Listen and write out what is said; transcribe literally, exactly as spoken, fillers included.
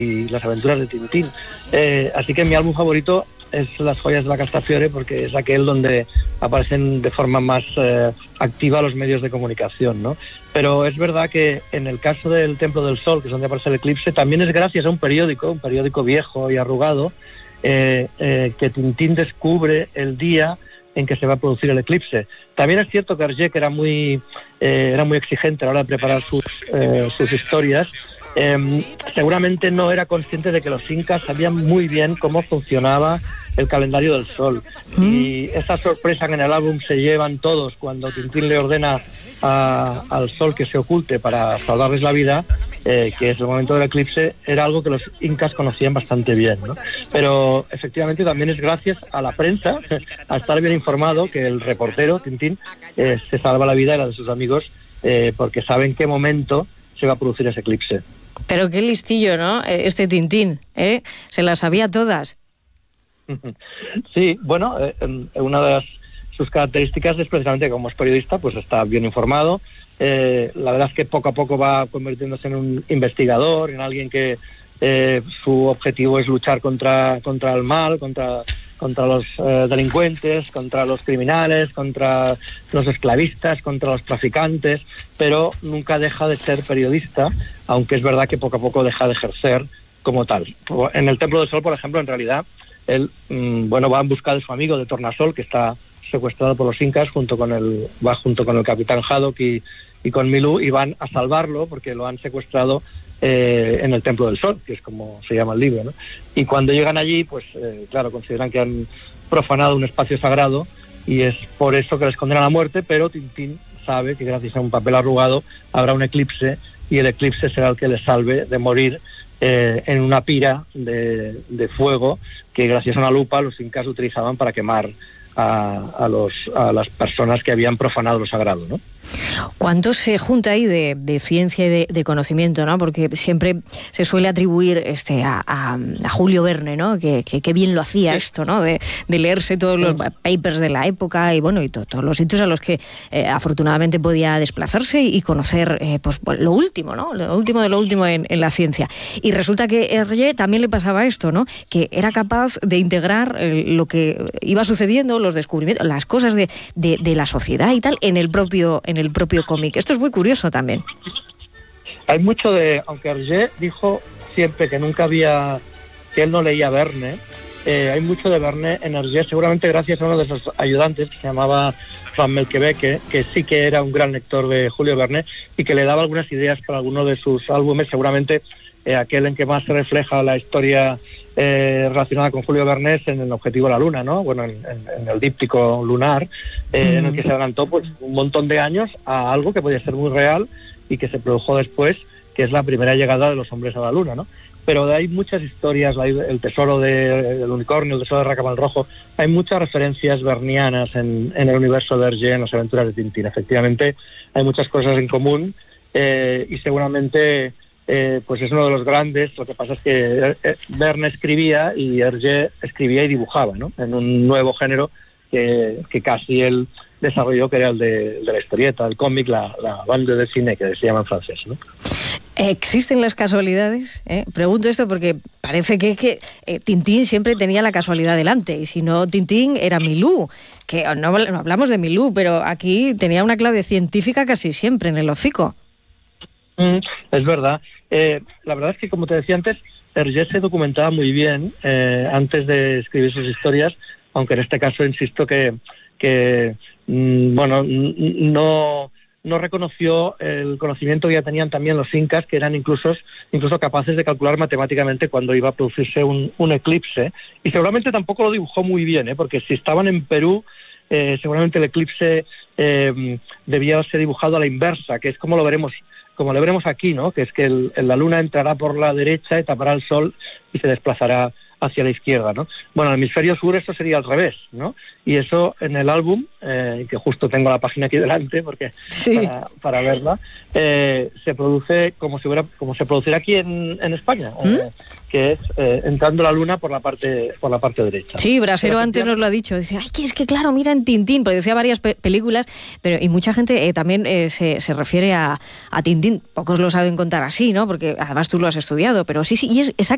y las aventuras de Tintín. Eh, así que mi álbum favorito es Las joyas de la Castafiore, porque es aquel donde aparecen de forma más eh, activa los medios de comunicación, ¿no? Pero es verdad que en el caso del Templo del Sol, que es donde aparece el eclipse, también es gracias a un periódico, un periódico viejo y arrugado, eh, eh, que Tintín descubre el día en que se va a producir el eclipse. También es cierto que Hergé, que era muy, eh, era muy exigente a la hora de preparar sus, eh, sus historias, Eh, seguramente no era consciente de que los incas sabían muy bien cómo funcionaba el calendario del sol. Mm. Y esa sorpresa que en el álbum se llevan todos cuando Tintín le ordena a, al sol que se oculte para salvarles la vida, eh, que es el momento del eclipse, era algo que los incas conocían bastante bien, ¿no? Pero efectivamente también es gracias a la prensa, a estar bien informado, que el reportero, Tintín, eh, se salva la vida y la de sus amigos, eh, porque sabe en qué momento se va a producir ese eclipse. Pero qué listillo, ¿no? Este Tintín, ¿eh? Se las sabía todas. Sí, bueno, eh, una de las, sus características es precisamente que como es periodista, pues está bien informado. Eh, la verdad es que poco a poco va convirtiéndose en un investigador, en alguien que eh, su objetivo es luchar contra, contra el mal, contra... contra los eh, delincuentes, contra los criminales, contra los esclavistas, contra los traficantes, pero nunca deja de ser periodista, aunque es verdad que poco a poco deja de ejercer como tal. En el Templo del Sol, por ejemplo, en realidad, él mmm, bueno, va en busca de su amigo de Tornasol, que está secuestrado por los incas, junto con el, va junto con el capitán Haddock y, y con Milú, y van a salvarlo porque lo han secuestrado Eh, en el Templo del Sol, que es como se llama el libro, ¿no? Y cuando llegan allí, pues eh, claro, consideran que han profanado un espacio sagrado y es por eso que les condenan a muerte, pero Tintín sabe que gracias a un papel arrugado habrá un eclipse y el eclipse será el que les salve de morir eh, en una pira de, de fuego que gracias a una lupa los incas utilizaban para quemar a, a, los, a las personas que habían profanado lo sagrado, ¿no? ¿Cuánto se junta ahí de, de ciencia y de, de conocimiento, ¿no? Porque siempre se suele atribuir este a, a, a Julio Verne, ¿no? Que, que, que bien lo hacía esto, ¿no? De, de leerse todos los papers de la época y bueno y to, todos los sitios a los que eh, afortunadamente podía desplazarse y conocer eh, pues lo último, ¿no? Lo último de lo último en, en la ciencia. Y resulta que a Hergé también le pasaba esto, ¿no? Que era capaz de integrar eh, lo que iba sucediendo, los descubrimientos, las cosas de, de, de la sociedad y tal en el propio en el propio cómic. Esto es muy curioso también. Hay mucho de, aunque Hergé dijo siempre que nunca había, que él no leía Verne, eh, hay mucho de Verne en Hergé, seguramente gracias a uno de sus ayudantes que se llamaba Van Melkebeke, que sí que era un gran lector de Julio Verne y que le daba algunas ideas para alguno de sus álbumes, seguramente eh, aquel en que más se refleja la historia Eh, relacionada con Julio Verne en el Objetivo de la Luna, ¿no? Bueno, en, en, en el díptico lunar, eh, mm. en el que se adelantó pues un montón de años a algo que podía ser muy real y que se produjo después, que es la primera llegada de los hombres a la Luna, ¿no? Pero hay muchas historias, hay el tesoro de, del unicornio, el tesoro de Racamal Rojo, hay muchas referencias vernianas en, en el universo de Hergé, en las aventuras de Tintín. Efectivamente, hay muchas cosas en común eh, y seguramente Eh, pues es uno de los grandes. Lo que pasa es que Verne escribía y Hergé escribía y dibujaba, ¿no? En un nuevo género que, que casi él desarrolló, que era el de, el de la historieta, el cómic, la, la bande de cine, que se llama en francés, ¿no? ¿Existen las casualidades? ¿Eh? Pregunto esto porque parece que, que eh, Tintín siempre tenía la casualidad delante, y si no Tintín era Milú, que no, no hablamos de Milú, pero aquí tenía una clave científica casi siempre en el hocico. Mm, es verdad. Eh, la verdad es que, como te decía antes, Hergé se documentaba muy bien eh, antes de escribir sus historias, aunque en este caso insisto que, que mm, bueno, no, no reconoció el conocimiento que ya tenían también los incas, que eran incluso, incluso capaces de calcular matemáticamente cuándo iba a producirse un, un eclipse, y seguramente tampoco lo dibujó muy bien, ¿eh? Porque si estaban en Perú, eh, seguramente el eclipse eh, debía ser dibujado a la inversa, que es como lo veremos como lo veremos aquí, ¿no? Que es que el, la luna entrará por la derecha y tapará el sol y se desplazará hacia la izquierda, ¿no? Bueno, en el hemisferio sur eso sería al revés, ¿no? Y eso en el álbum, eh, que justo tengo la página aquí delante porque sí. para, para verla, eh, se produce como si hubiera, como se produciera aquí en, en España, ¿Mm? eh, que es eh, entrando la luna por la parte por la parte derecha. Sí, Brasero antes nos lo ha dicho, dice, ay, que es que claro, mira en Tintín, porque decía varias pe- películas, pero y mucha gente eh, también eh, se, se refiere a, a Tintín, pocos lo saben contar así, ¿no? Porque además tú lo has estudiado, pero sí, sí, y es exactamente